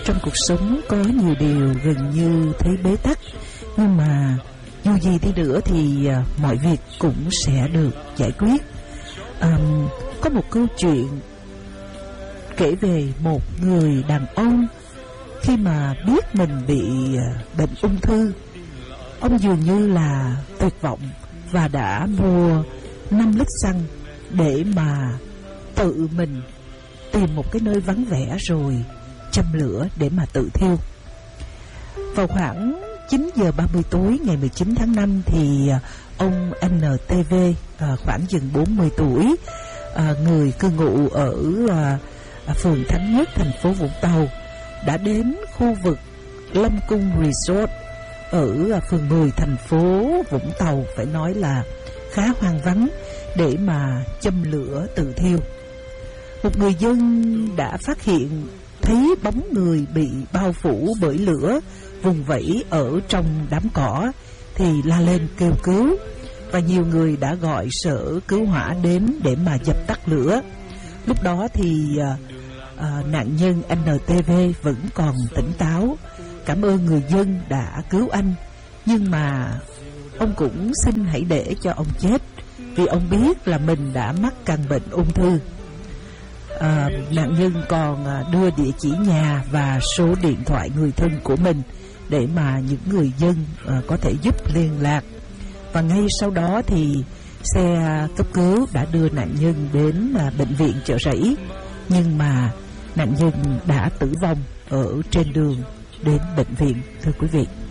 Trong cuộc sống có nhiều điều gần như thấy bế tắc, nhưng mà dù gì đi nữa thì mọi việc cũng sẽ được giải quyết. Có một câu chuyện kể về một người đàn ông khi mà biết mình bị bệnh ung thư. Ông dường như là tuyệt vọng và đã mua 5 lít xăng để mà tự mình tìm một cái nơi vắng vẻ rồi châm lửa để mà tự thiêu. Vào khoảng 9 giờ 30 tối ngày 19 tháng 5 thì ông NTV, khoảng chừng 40 tuổi, người cư ngụ ở phường Thánh Nhất, thành phố Vũng Tàu, đã đến khu vực Lâm Cung Resort ở phường 10 thành phố Vũng Tàu, phải nói là khá hoang vắng, để mà châm lửa tự thiêu. Một người dân đã phát hiện thấy bóng người bị bao phủ bởi lửa vùng vẫy ở trong đám cỏ thì la lên kêu cứu, và nhiều người đã gọi sở cứu hỏa đến để mà dập tắt lửa. Lúc đó thì nạn nhân NTV vẫn còn tỉnh táo, cảm ơn người dân đã cứu anh, nhưng mà ông cũng xin hãy để cho ông chết, vì ông biết là mình đã mắc căn bệnh ung thư. Nạn nhân còn đưa địa chỉ nhà và số điện thoại người thân của mình để mà những người dân có thể giúp liên lạc. Và ngay sau đó thì xe cấp cứu đã đưa nạn nhân đến bệnh viện Chợ Rẫy, nhưng mà nạn nhân đã tử vong ở trên đường đến bệnh viện, thưa quý vị.